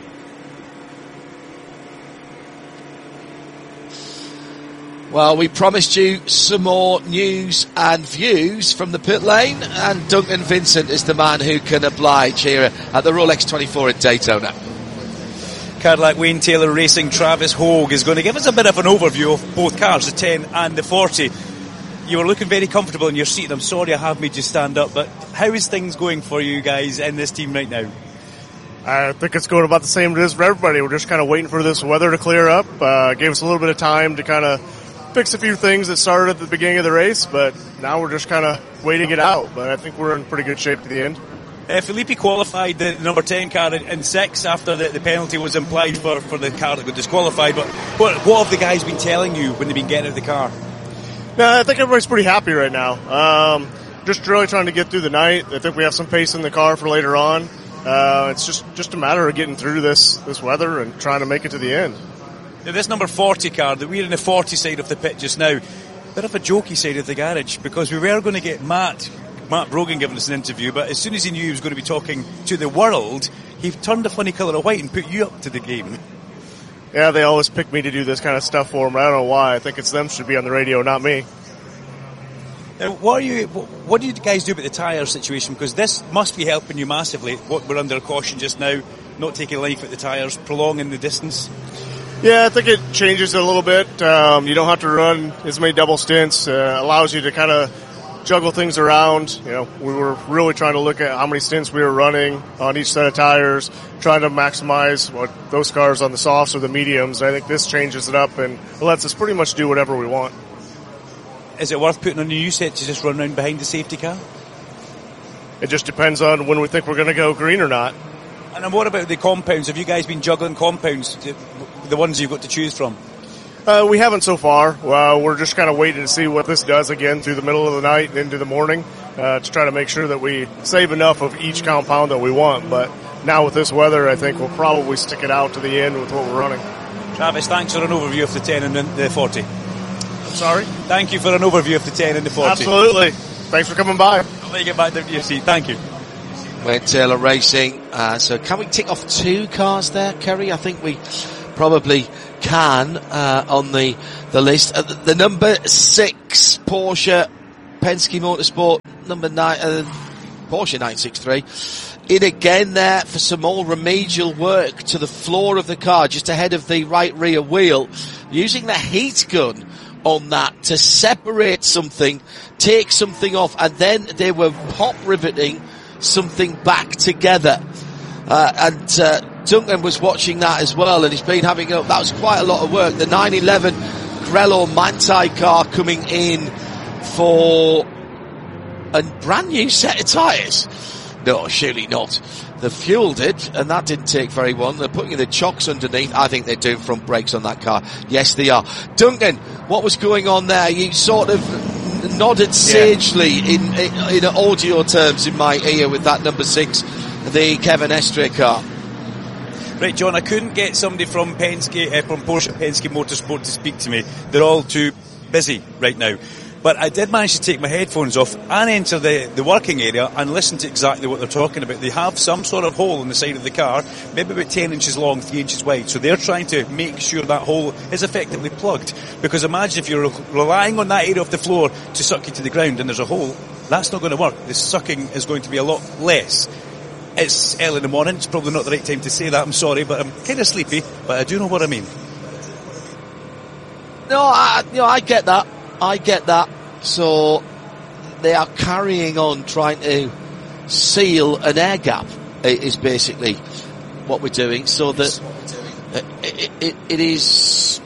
Well, we promised you some more news and views from the pit lane, and Duncan Vincent is the man who can oblige here at the Rolex twenty-four at Daytona. Cadillac Wayne Taylor Racing Travis Hogue is going to give us a bit of an overview of both cars, the ten and the forty. You were looking very comfortable in your seat, and I'm sorry I have made you stand up, but how is things going for you guys in this team right now? I think it's going about the same as for everybody. We're just kind of waiting for this weather to clear up. Uh, gave us a little bit of time to kind of fix a few things that started at the beginning of the race, but now we're just kind of waiting it out. But I think we're in pretty good shape at the end. Uh, Filippi qualified the number ten car in, in six after the, the penalty was implied for, for the car that got disqualified. But what, what have the guys been telling you when they've been getting out of the car? No, I think everybody's pretty happy right now. Um, just really trying to get through the night. I think we have some pace in the car for later on. Uh, it's just, just a matter of getting through this, this weather and trying to make it to the end. Now, this number forty car, that we're in the forty side of the pit just now, bit of a jokey side of the garage, because we were going to get Matt, Matt Brogan giving us an interview, but as soon as he knew he was going to be talking to the world, he turned a funny colour of white and put you up to the game. Yeah, they always pick me to do this kind of stuff for them. I don't know why. I think it's them should be on the radio, not me. Now, what are you? What do you guys do about the tyre situation? Because this must be helping you massively. What we're under caution just now, not taking life at the tyres, prolonging the distance. Yeah, I think it changes it a little bit. Um, you don't have to run as many double stints. Uh, allows you to kind of juggle things around. You know, we were really trying to look at how many stints we were running on each set of tires, trying to maximize what those cars on the softs or the mediums. I think this changes it up and lets us pretty much do whatever we want. Is it worth putting on a new set to just run around behind the safety car? It just depends on when we think we're going to go green or not. And then what about the compounds? Have you guys been juggling compounds, to, the ones you've got to choose from? Uh, we haven't so far. Uh, we're just kind of waiting to see what this does again through the middle of the night and into the morning uh, to try to make sure that we save enough of each compound that we want. But now with this weather, I think we'll probably stick it out to the end with what we're running. Travis, thanks for an overview of the ten and the forty. I'm sorry? Thank you for an overview of the ten and the forty. Absolutely. Thanks for coming by. I'll let you get back to your seat. Thank you. Wayne Taylor Racing. Uh, so can we tick off two cars there, Kerry? I think we probably can uh, on the the list. Uh, the, the number six Porsche Penske Motorsport, number nine, uh, Porsche nine sixty-three. In again there for some more remedial work to the floor of the car, just ahead of the right rear wheel, using the heat gun on that to separate something, take something off, and then they were pop riveting something back together. Uh, and uh, Duncan was watching that as well, and he's been having a, that was quite a lot of work. The nine eleven Grello Manthey car coming in for a brand new set of tyres. No, surely not. They fueled it, and that didn't take very long. They're putting the chocks underneath. I think they're doing front brakes on that car. Yes, they are. Duncan, what was going on there? You sort of nodded sagely yeah. in, in in audio terms in my ear with that number six, the Kevin Estre car. Right, John, I couldn't get somebody from Penske, uh, from Porsche Penske Motorsport to speak to me. They're all too busy right now. But I did manage to take my headphones off and enter the, the working area and listen to exactly what they're talking about. They have some sort of hole in the side of the car, maybe about ten inches long, three inches wide. So they're trying to make sure that hole is effectively plugged. Because imagine if you're relying on that area of the floor to suck you to the ground and there's a hole, that's not going to work. The sucking is going to be a lot less. It's early in the morning. It's probably not the right time to say that. I'm sorry, but I'm kind of sleepy. But I do know what I mean. No, I, you know, I get that. I get that. So they are carrying on trying to seal an air gap is basically what we're doing. So that it, it, it is,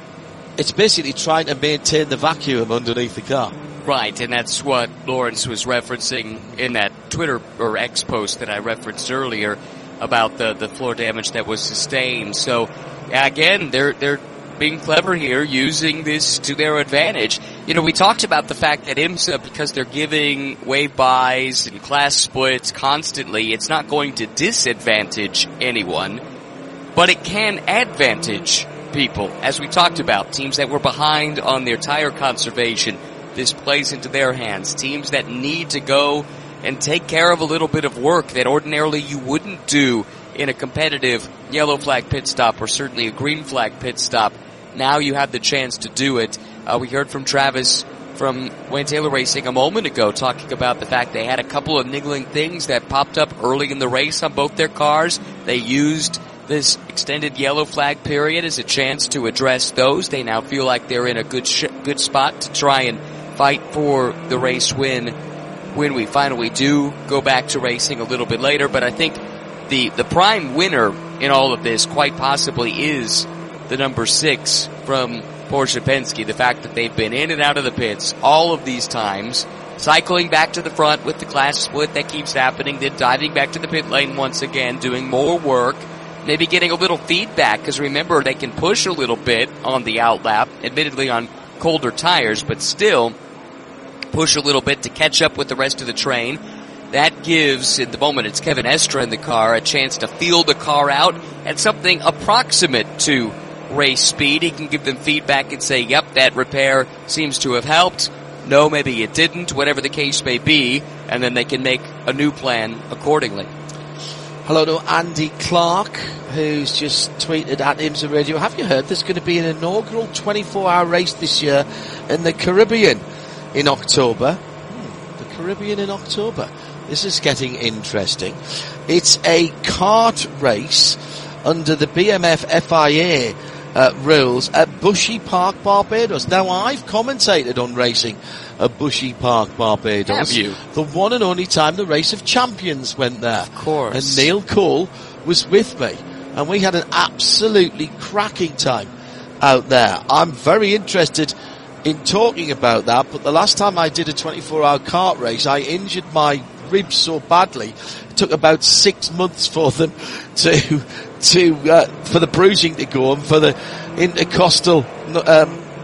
it's basically trying to maintain the vacuum underneath the car. Right, and that's what Lawrence was referencing in that Twitter or X post that I referenced earlier about the, the floor damage that was sustained. So again, they're they're being clever here, using this to their advantage. You know, we talked about the fact that IMSA, because they're giving wave buys and class splits constantly, it's not going to disadvantage anyone, but it can advantage people. As we talked about, teams that were behind on their tire conservation, this plays into their hands. Teams that need to go and take care of a little bit of work that ordinarily you wouldn't do in a competitive yellow flag pit stop or certainly a green flag pit stop. Now you have the chance to do it. Uh, we heard from Travis from Wayne Taylor Racing a moment ago talking about the fact they had a couple of niggling things that popped up early in the race on both their cars. They used this extended yellow flag period as a chance to address those. They now feel like they're in a good sh- good spot to try and fight for the race win when we finally do go back to racing a little bit later. But I think the, the prime winner in all of this quite possibly is the number six from Porsche Penske. The fact that they've been in and out of the pits all of these times, cycling back to the front with the class split that keeps happening, then diving back to the pit lane once again, doing more work, maybe getting a little feedback, because remember, they can push a little bit on the outlap, admittedly on colder tires, but still push a little bit to catch up with the rest of the train. That gives, at the moment it's Kevin Estre in the car, a chance to feel the car out at something approximate to race speed. He can give them feedback and say, yep, that repair seems to have helped. No, maybe it didn't, whatever the case may be, and then they can make a new plan accordingly. Hello to Andy Clark, who's just tweeted at IMSA Radio. Have you heard there's going to be an inaugural twenty-four hour race this year in the Caribbean in October? Hmm, the Caribbean in October. This is getting interesting. It's a kart race under the B M F F I A uh, rules at Bushy Park, Barbados. Now, I've commentated on racing at Bushy Park, Barbados. Have you? The one and only time the Race of Champions went there. Of course. And Neil Cole was with me. And we had an absolutely cracking time out there. I'm very interested in talking about that, but the last time I did a twenty-four hour kart race, I injured my ribs so badly. It took about six months for them to, to, uh, for the bruising to go and for the intercostal, um,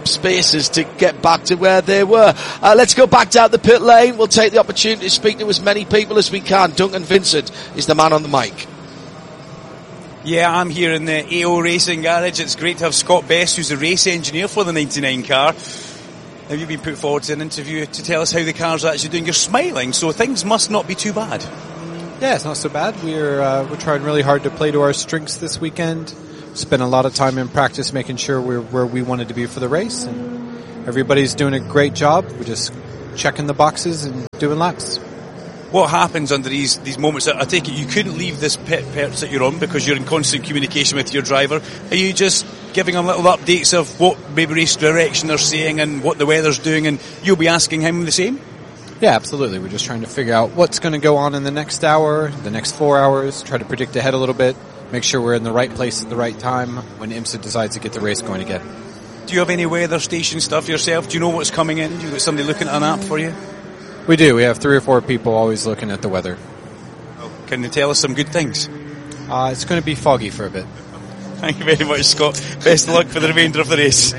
spaces to get back to where they were. Uh, let's go back down the pit lane. We'll take the opportunity to speak to as many people as we can. Duncan Vincent is the man on the mic. Yeah, I'm here in the A O Racing Garage. It's great to have Scott Best, who's the race engineer for the ninety-nine car. Now, you've been put forward to an interview to tell us how the car's actually doing. You're smiling, so things must not be too bad. Yeah, it's not so bad. We're uh, we're trying really hard to play to our strengths this weekend. Spent a lot of time in practice making sure we're where we wanted to be for the race, and everybody's doing a great job. We're just checking the boxes and doing laps. What happens under these these moments? I take it you couldn't leave this pit perch that you're on because you're in constant communication with your driver. Are you just giving them little updates of what maybe race direction they're seeing and what the weather's doing, and you'll be asking him the same? Yeah, absolutely. We're just trying to figure out what's going to go on in the next hour, the next four hours, try to predict ahead a little bit, make sure we're in the right place at the right time when IMSA decides to get the race going again. Do you have any weather station stuff yourself? Do you know what's coming in? Do you got somebody looking at an app for you? We do. We have three or four people always looking at the weather. Can they tell us some good things? Uh, it's going to be foggy for a bit. Thank you very much, Scott. Best of luck for the remainder of the race.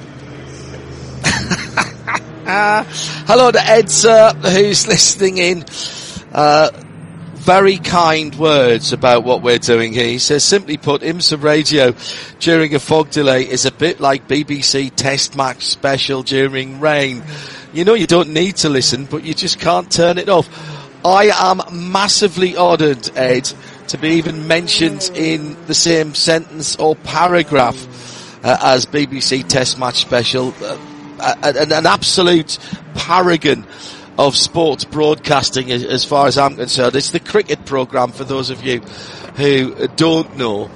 Uh, hello to Ed, sir, who's listening in. Uh, very kind words about what we're doing here. He says, simply put, IMSA radio during a fog delay is a bit like B B C Test Match special during rain. You know you don't need to listen, but you just can't turn it off. I am massively honoured, Ed, to be even mentioned in the same sentence or paragraph uh, as B B C Test Match special. Uh, An, an absolute paragon of sports broadcasting as far as I'm concerned. It's the cricket programme for those of you who don't know,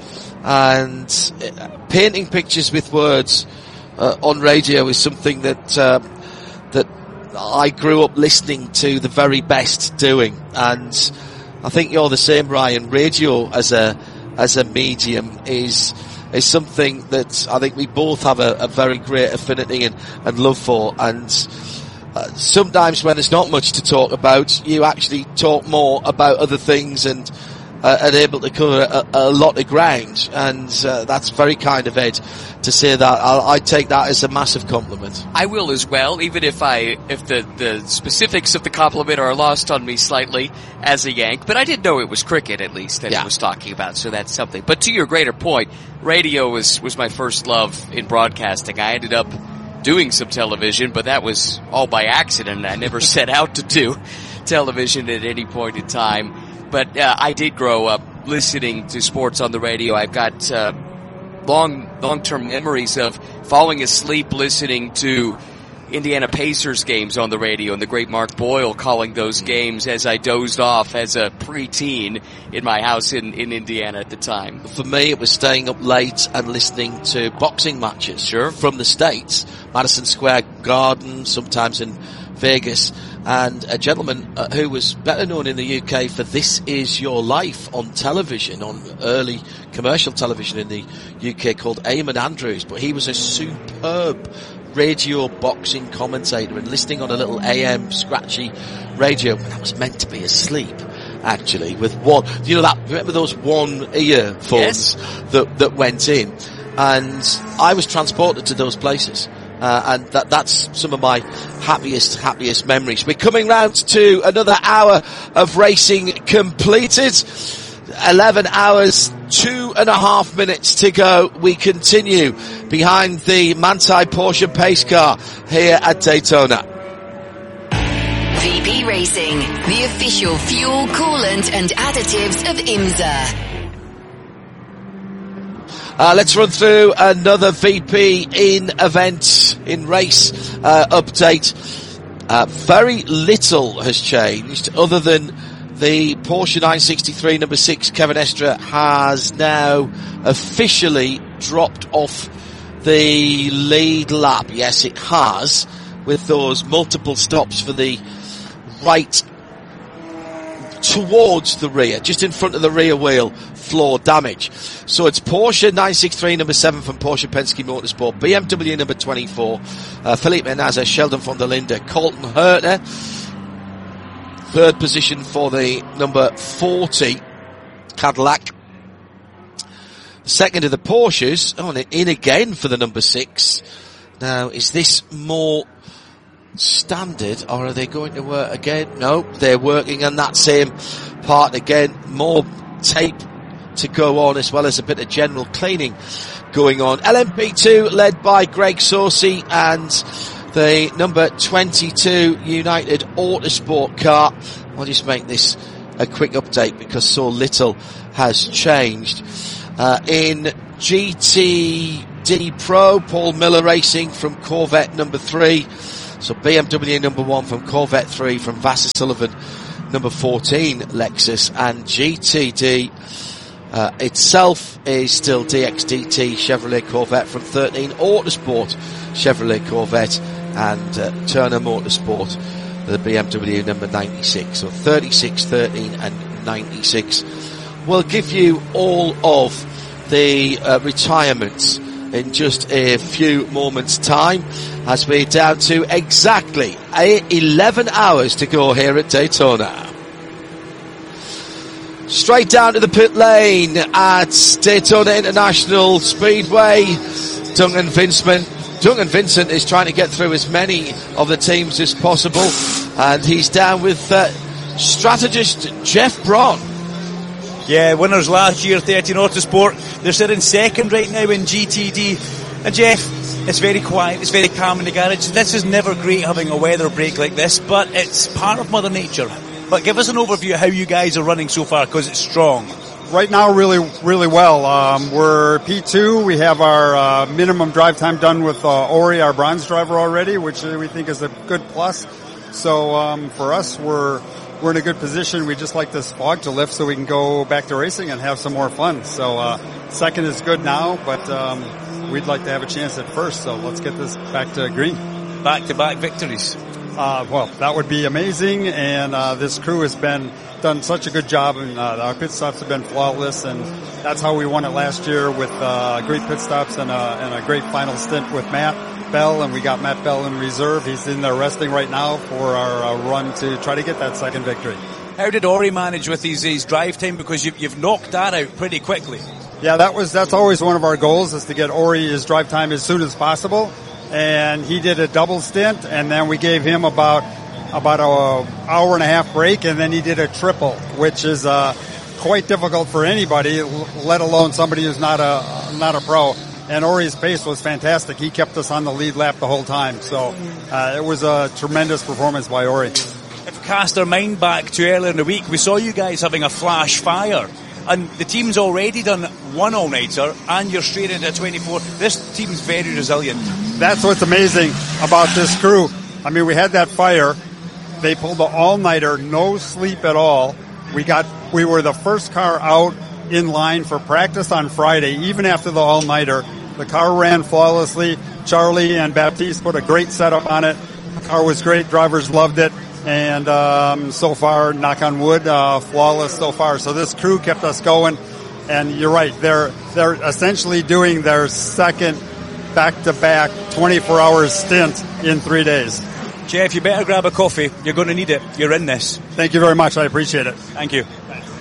and painting pictures with words uh, on radio is something that uh, that I grew up listening to the very best doing, and I think you're the same, Ryan. Radio as a as a medium is is something that I think we both have a, a very great affinity and, and love for, and uh, sometimes when there's not much to talk about, you actually talk more about other things and uh, are able to cover a, a lot of ground, and uh, that's very kind of Ed to say that. I'll, I take that as a massive compliment. I will as well, even if I if the, the specifics of the compliment are lost on me slightly as a Yank, but I did know it was cricket at least that yeah. he was talking about, so that's something. But to your greater point, radio was, was my first love in broadcasting. I ended up doing some television, but that was all by accident. I never set out to do television at any point in time. But uh, I did grow up listening to sports on the radio. I've got uh, long, long-term memories of falling asleep listening to Indiana Pacers games on the radio, and the great Mark Boyle calling those games as I dozed off as a preteen in my house in, in Indiana at the time. For me, it was staying up late and listening to boxing matches sure. from the States, Madison Square Garden, sometimes in Vegas, and a gentleman uh, who was better known in the U K for This Is Your Life on television, on early commercial television in the U K, called Eamon Andrews, but he was a superb radio boxing commentator, and listening on a little A M scratchy radio that was meant to be asleep, actually, with one, you know that, remember those one earphones yes. that, that went in, and I was transported to those places. Uh, and that, that's some of my happiest, happiest memories. We're coming round to another hour of racing completed. eleven hours, two and a half minutes to go. We continue behind the Manthey Porsche pace car here at Daytona. V P Racing, the official fuel, coolant and additives of IMSA. Uh, let's run through another V P in event, in race uh, update. Uh, very little has changed other than the Porsche nine sixty-three number six Kevin Estre has now officially dropped off the lead lap. Yes, it has, with those multiple stops for the right towards the rear, just in front of the rear wheel floor damage. So it's Porsche nine sixty-three number seven from Porsche Penske Motorsport, B M W number twenty-four, uh, Felipe Nasr, Sheldon von der Linde, Colton Herter, third position for the number forty Cadillac. Second of the Porsches, oh, and in again for the number six Now, is this more standard, or are they going to work again? No, they're working on that same part again. More tape to go on, as well as a bit of general cleaning going on. L M P two led by Greg Saucy and the number twenty-two United Autosport car. I'll just make this a quick update because so little has changed. Uh, in G T D Pro, Paul Miller Racing from Corvette number three. So B M W number one from Corvette three, from Vassar Sullivan number fourteen Lexus, and G T D uh, itself is still D X D T Chevrolet Corvette from thirteen Autosport Chevrolet Corvette, and uh, Turner Motorsport, the B M W number ninety-six. So thirty-six, thirteen and ninety-six. We'll give you all of the uh, retirements in just a few moments' time, as we're down to exactly eleven hours to go here at Daytona. Straight down to the pit lane at Daytona International Speedway. Duncan Vincent, Duncan Vincent is trying to get through as many of the teams as possible, and he's down with uh, strategist Jeff Braun. Yeah, winners last year, thirteen Autosport. They're sitting second right now in G T D. And Jeff, it's very quiet, it's very calm in the garage. This is never great having a weather break like this, but it's part of Mother Nature. But give us an overview of how you guys are running so far, because it's strong. Right now, really, really well. Um, we're P two. We have our uh, minimum drive time done with uh, Ori, our bronze driver already, which we think is a good plus. So um, for us, we're we're in a good position. We just like this fog to lift so we can go back to racing and have some more fun. So uh, second is good now, but um, we'd like to have a chance at first. So let's get this back to green. Back-to-back victories. Uh, well, that would be amazing, and uh, this crew has been done such a good job, and uh, our pit stops have been flawless, and that's how we won it last year, with uh, great pit stops and, uh, and a great final stint with Matt Bell, and we got Matt Bell in reserve. He's in there resting right now for our uh, run to try to get that second victory. How did Ori manage with his, his drive time? Because you've, you've knocked that out pretty quickly. Yeah, that was that's always one of our goals, is to get Ori his drive time as soon as possible. And he did a double stint, and then we gave him about about an hour and a half break, and then he did a triple, which is uh, quite difficult for anybody, let alone somebody who's not a not a pro. And Ori's pace was fantastic. He kept us on the lead lap the whole time, so uh, it was a tremendous performance by Ori. If we cast our mind back to earlier in the week, we saw you guys having a flash fire. And the team's already done one all-nighter, and you're straight into twenty-four. This team's very resilient. That's what's amazing about this crew. I mean, we had that fire. They pulled the all-nighter, no sleep at all. We got, we were the first car out in line for practice on Friday, even after the all-nighter. The car ran flawlessly. Charlie and Baptiste put a great setup on it. The car was great. Drivers loved it. And um, so far, knock on wood, uh, flawless so far. So this crew kept us going. And you're right, they're they're essentially doing their second back-to-back twenty-four hour stint in three days. Jeff, you better grab a coffee. You're going to need it. You're in this. Thank you very much. I appreciate it. Thank you.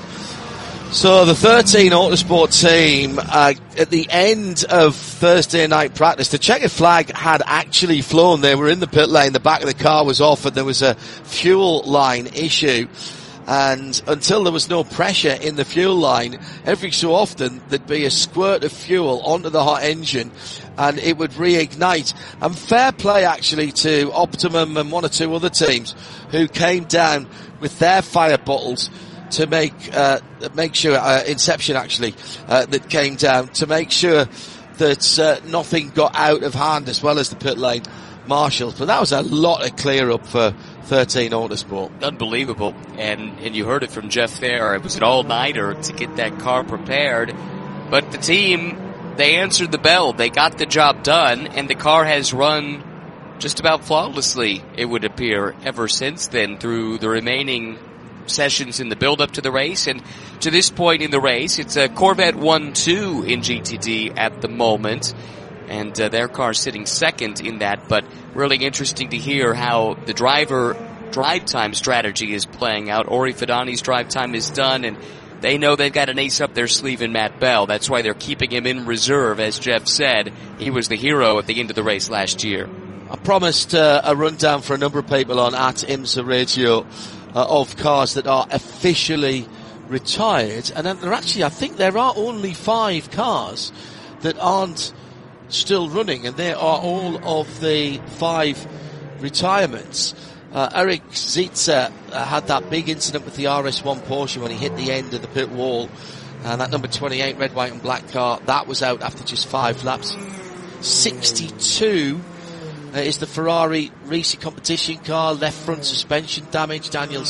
So the thirteen Autosport team, uh, at the end of Thursday night practice, the checkered flag had actually flown. They were in the pit lane, the back of the car was off, and there was a fuel line issue. And until there was no pressure in the fuel line, every so often there'd be a squirt of fuel onto the hot engine and it would reignite. And fair play actually to Optimum and one or two other teams who came down with their fire bottles to make uh, make sure, uh, Inception actually, uh, that came down to make sure that uh, nothing got out of hand, as well as the pit lane marshals. But that was a lot of clear up for thirteen Autosport. Unbelievable. And and you heard it from Jeff there. It was an all-nighter to get that car prepared. But the team, they answered the bell. They got the job done, and the car has run just about flawlessly, it would appear, ever since then, through the remaining sessions in the build-up to the race. And to this point in the race, it's a Corvette one two in G T D at the moment, and uh, their car sitting second in that. But really interesting to hear how the driver drive time strategy is playing out. Ori Fidani's drive time is done, and They know they've got an ace up their sleeve in Matt Bell. That's why they're keeping him in reserve. As Jeff said, he was the hero at the end of the race last year. I promised uh, a rundown for a number of people on at IMSA Radio uh, of cars that are officially retired. And there actually, I think there are only five cars that aren't still running, and they are all of the five retirements. Uh, Eric Zietze uh, had that big incident with the R S one Porsche when he hit the end of the pit wall, and that number twenty-eight red, white and black car, that was out after just five laps. sixty-two uh, is the Ferrari Risi competition car, left front suspension damage. Daniel